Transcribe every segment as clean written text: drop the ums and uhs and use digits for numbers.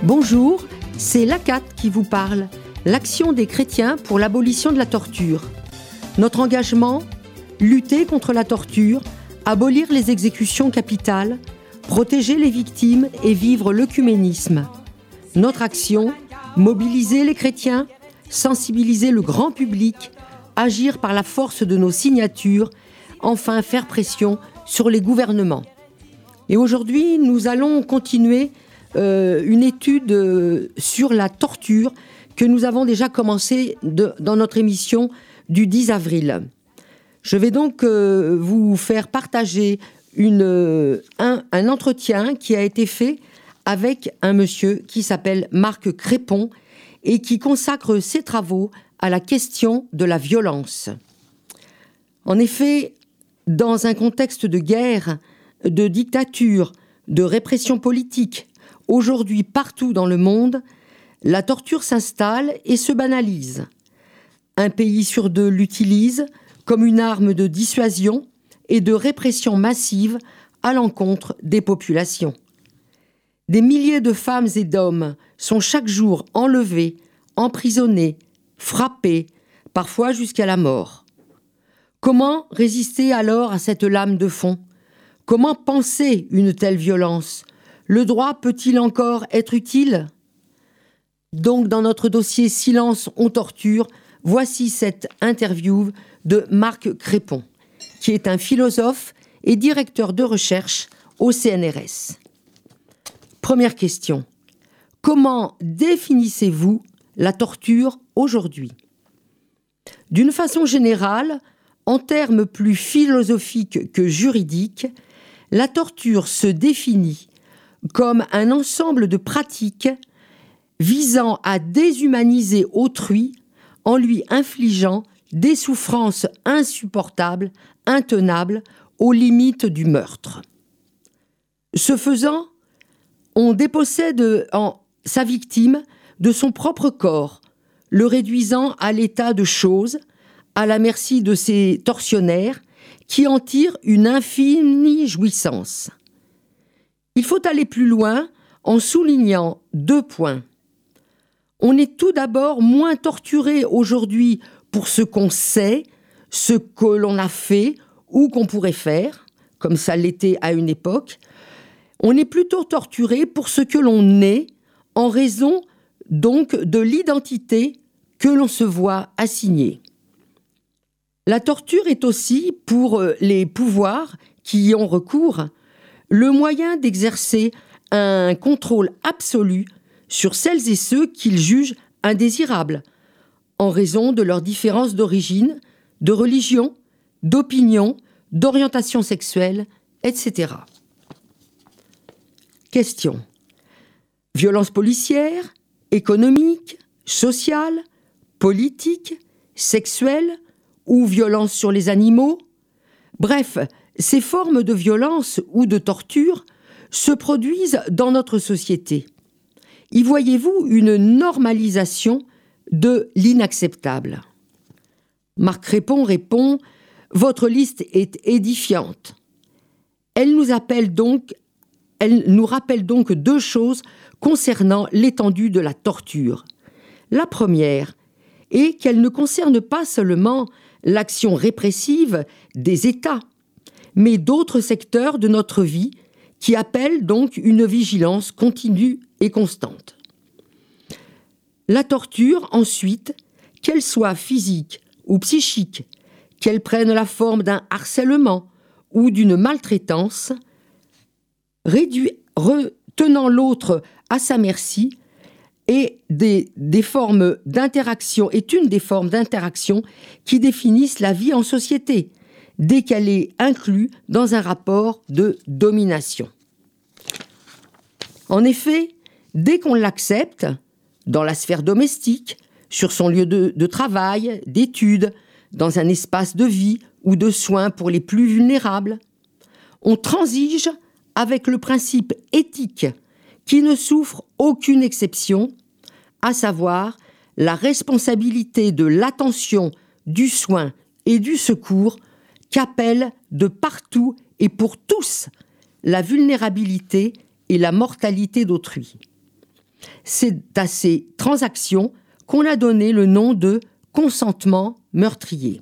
Bonjour, c'est l'ACAT qui vous parle, l'Action des chrétiens pour l'abolition de la torture. Notre engagement, lutter contre la torture, abolir les exécutions capitales, protéger les victimes et vivre l'œcuménisme. Notre action, mobiliser les chrétiens, sensibiliser le grand public, agir par la force de nos signatures, enfin faire pression sur les gouvernements. Et aujourd'hui, nous allons continuer une étude sur la torture que nous avons déjà commencé dans notre émission du 10 avril. Je vais donc vous faire partager un entretien qui a été fait avec un monsieur qui s'appelle Marc Crépon et qui consacre ses travaux à la question de la violence. En effet, dans un contexte de guerre, de dictature, de répression politique, aujourd'hui partout dans le monde, la torture s'installe et se banalise. Un pays sur deux l'utilise comme une arme de dissuasion et de répression massive à l'encontre des populations. Des milliers de femmes et d'hommes sont chaque jour enlevés, emprisonnés, frappés, parfois jusqu'à la mort. Comment résister alors à cette lame de fond ? Comment penser une telle violence ? Le droit peut-il encore être utile ? Donc, dans notre dossier Silence, on torture, voici cette interview de Marc Crépon, qui est un philosophe et directeur de recherche au CNRS. Première question. Comment définissez-vous la torture aujourd'hui ? D'une façon générale, en termes plus philosophiques que juridiques, la torture se définit comme un ensemble de pratiques visant à déshumaniser autrui en lui infligeant des souffrances insupportables, intenables, aux limites du meurtre. Ce faisant, on dépossède sa victime de son propre corps, le réduisant à l'état de chose, à la merci de ses tortionnaires, qui en tirent une infinie jouissance. Il faut aller plus loin en soulignant 2 points. On est tout d'abord moins torturé aujourd'hui pour ce qu'on sait, ce que l'on a fait ou qu'on pourrait faire, comme ça l'était à une époque. On est plutôt torturé pour ce que l'on est, en raison donc de l'identité que l'on se voit assigner. La torture est aussi, pour les pouvoirs qui y ont recours, le moyen d'exercer un contrôle absolu sur celles et ceux qu'ils jugent indésirables, en raison de leurs différences d'origine, de religion, d'opinion, d'orientation sexuelle, etc. Question. Violence policière, économique, sociale, politique, sexuelle ou violence sur les animaux ? Bref, ces formes de violence ou de torture se produisent dans notre société. Y voyez-vous une normalisation de l'inacceptable ? Marc Crépon répond « Votre liste est édifiante. Elle nous rappelle donc 2 choses concernant l'étendue de la torture. La première est qu'elle ne concerne pas seulement l'action répressive des États, mais d'autres secteurs de notre vie qui appellent donc une vigilance continue et constante. La torture, ensuite, qu'elle soit physique ou psychique, qu'elle prenne la forme d'un harcèlement ou d'une maltraitance, retenant l'autre à sa merci, est une des formes d'interaction qui définissent la vie en société, dès qu'elle est inclue dans un rapport de domination. En effet, dès qu'on l'accepte, dans la sphère domestique, sur son lieu de travail, d'études, dans un espace de vie ou de soins pour les plus vulnérables, on transige avec le principe éthique qui ne souffre aucune exception, à savoir la responsabilité de l'attention, du soin et du secours qu'appelle de partout et pour tous la vulnérabilité et la mortalité d'autrui. C'est à ces transactions qu'on a donné le nom de consentement meurtrier.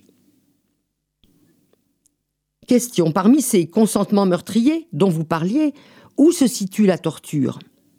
Question, parmi ces consentements meurtriers dont vous parliez, où se situe la torture ?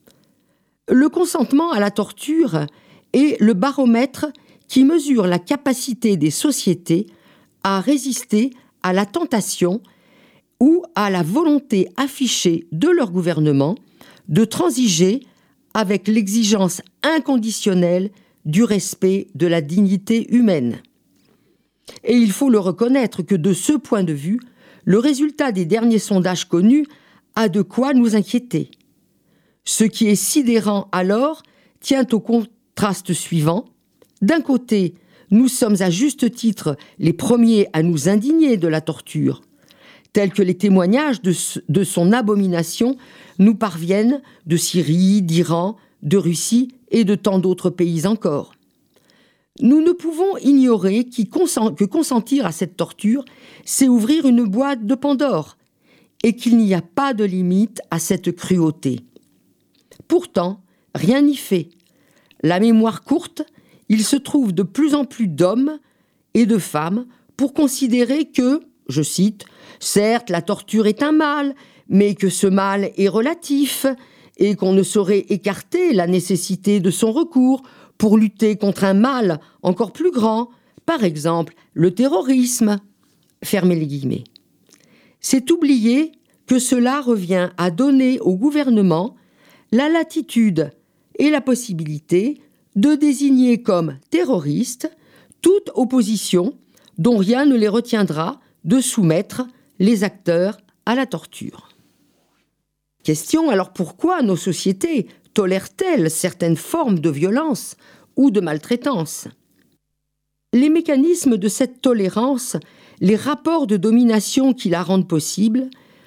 Le consentement à la torture est le baromètre qui mesure la capacité des sociétés à résister à la tentation ou à la volonté affichée de leur gouvernement de transiger avec l'exigence inconditionnelle du respect de la dignité humaine. Et il faut le reconnaître que de ce point de vue, le résultat des derniers sondages connus a de quoi nous inquiéter. Ce qui est sidérant alors tient au contraste suivant. D'un côté, nous sommes à juste titre les premiers à nous indigner de la torture, tels que les témoignages de son abomination nous parviennent de Syrie, d'Iran, de Russie et de tant d'autres pays encore. Nous ne pouvons ignorer que consentir à cette torture, c'est ouvrir une boîte de Pandore, et qu'il n'y a pas de limite à cette cruauté. Pourtant, rien n'y fait. La mémoire courte, il se trouve de plus en plus d'hommes et de femmes pour considérer que, je cite, « certes, la torture est un mal, mais que ce mal est relatif et qu'on ne saurait écarter la nécessité de son recours pour lutter contre un mal encore plus grand, par exemple le terrorisme. » Fermez les guillemets. C'est oublier que cela revient à donner au gouvernement la latitude et la possibilité de désigner comme terroristes toute opposition dont rien ne les retiendra de soumettre les acteurs à la torture. Question, alors pourquoi nos sociétés tolèrent-elles certaines formes de violence ou de maltraitance ? Les mécanismes de cette tolérance, les rapports de domination qui la rendent possible,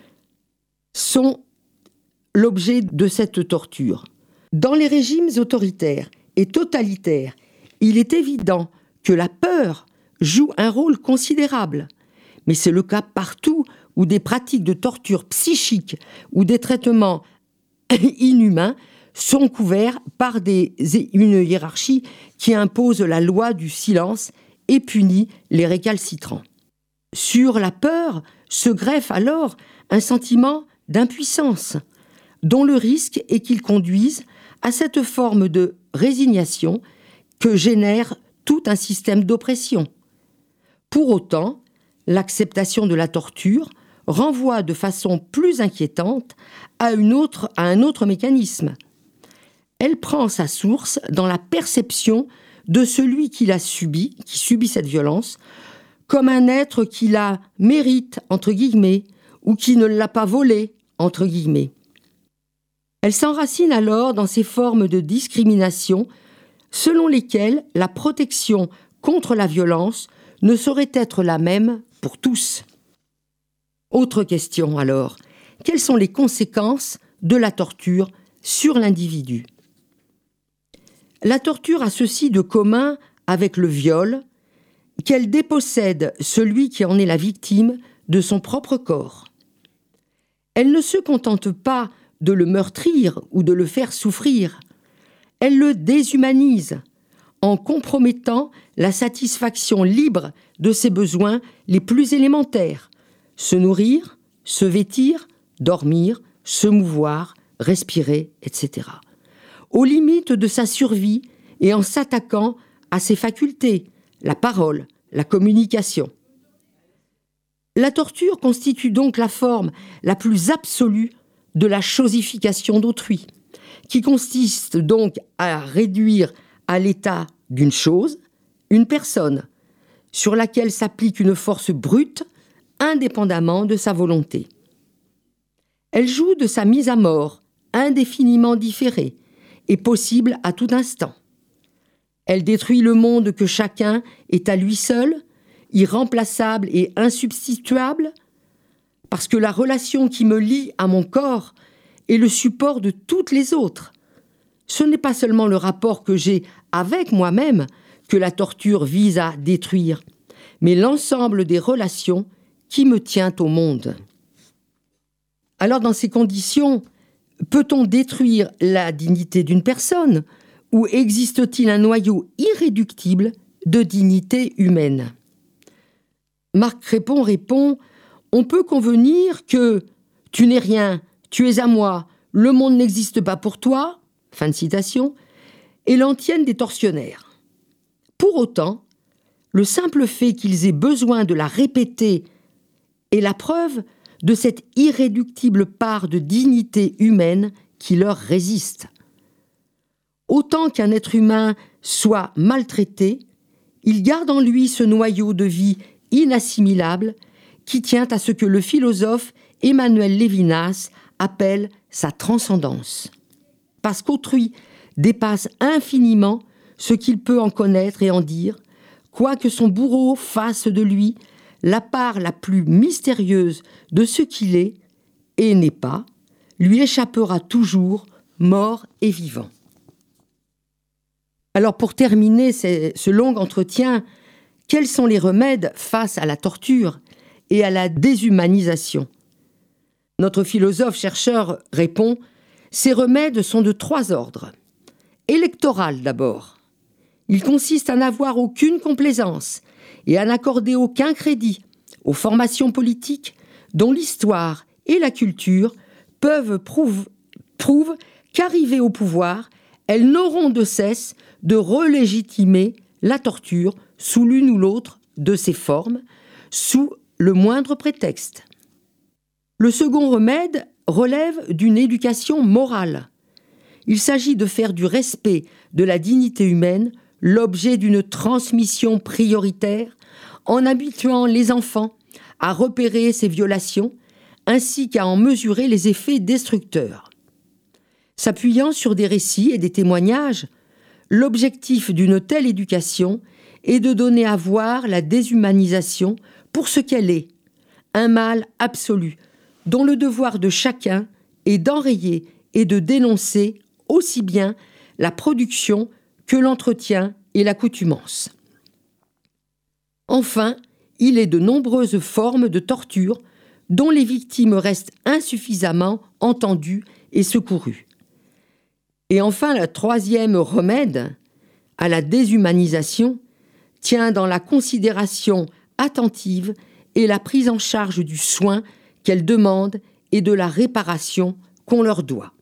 sont l'objet de cette torture. Dans les régimes autoritaires et totalitaires, il est évident que la peur joue un rôle considérable, mais c'est le cas partout où des pratiques de torture psychique ou des traitements inhumains sont couverts par une hiérarchie qui impose la loi du silence et punit les récalcitrants. Sur la peur se greffe alors un sentiment d'impuissance, dont le risque est qu'il conduise à cette forme de résignation que génère tout un système d'oppression. Pour autant, l'acceptation de la torture renvoie de façon plus inquiétante à un autre mécanisme. Elle prend sa source dans la perception de celui qui subit cette violence, comme un être qui la mérite, entre guillemets, ou qui ne l'a pas volée, entre guillemets. Elle s'enracine alors dans ces formes de discrimination selon lesquelles la protection contre la violence ne saurait être la même pour tous. Autre question alors, quelles sont les conséquences de la torture sur l'individu ? La torture a ceci de commun avec le viol, qu'elle dépossède celui qui en est la victime de son propre corps. Elle ne se contente pas de le meurtrir ou de le faire souffrir, elle le déshumanise en compromettant la satisfaction libre de ses besoins les plus élémentaires, se nourrir, se vêtir, dormir, se mouvoir, respirer, etc. Aux limites de sa survie et en s'attaquant à ses facultés, la parole, la communication. La torture constitue donc la forme la plus absolue de la chosification d'autrui, qui consiste donc à réduire à l'état d'une chose, une personne, sur laquelle s'applique une force brute, indépendamment de sa volonté. Elle joue de sa mise à mort, indéfiniment différée, et possible à tout instant. Elle détruit le monde que chacun est à lui seul, irremplaçable et insubstituable, parce que la relation qui me lie à mon corps est le support de toutes les autres. Ce n'est pas seulement le rapport que j'ai avec moi-même que la torture vise à détruire, mais l'ensemble des relations qui me tient au monde. Alors dans ces conditions, Peut-on détruire la dignité d'une personne ou existe-t-il un noyau irréductible de dignité humaine ? Marc Crépon répond « On peut convenir que tu n'es rien, tu es à moi, le monde n'existe pas pour toi », fin de citation, et l'en tiennent des tortionnaires. Pour autant, le simple fait qu'ils aient besoin de la répéter est la preuve de cette irréductible part de dignité humaine qui leur résiste. Autant qu'un être humain soit maltraité, il garde en lui ce noyau de vie inassimilable qui tient à ce que le philosophe Emmanuel Lévinas appelle sa transcendance. Parce qu'autrui dépasse infiniment ce qu'il peut en connaître et en dire, quoique son bourreau fasse de lui la part la plus mystérieuse de ce qu'il est et n'est pas, lui échappera toujours, mort et vivant. Alors pour terminer ce long entretien, quels sont les remèdes face à la torture et à la déshumanisation ? Notre philosophe-chercheur répond « Ces remèdes sont de 3 ordres. Électoral d'abord. Il consiste à n'avoir aucune complaisance et à n'accorder aucun crédit aux formations politiques dont l'histoire et la culture prouvent qu'arrivées au pouvoir, elles n'auront de cesse de relégitimer la torture sous l'une ou l'autre de ses formes, sous le moindre prétexte. Le second remède relève d'une éducation morale. Il s'agit de faire du respect de la dignité humaine l'objet d'une transmission prioritaire en habituant les enfants à repérer ces violations ainsi qu'à en mesurer les effets destructeurs. S'appuyant sur des récits et des témoignages, l'objectif d'une telle éducation est de donner à voir la déshumanisation pour ce qu'elle est, un mal absolu, dont le devoir de chacun est d'enrayer et de dénoncer aussi bien la production que l'entretien et l'accoutumance. Enfin, il est de nombreuses formes de torture dont les victimes restent insuffisamment entendues et secourues. Et enfin, le 3e remède à la déshumanisation tient dans la considération attentive et la prise en charge du soin qu'elles demandent et de la réparation qu'on leur doit.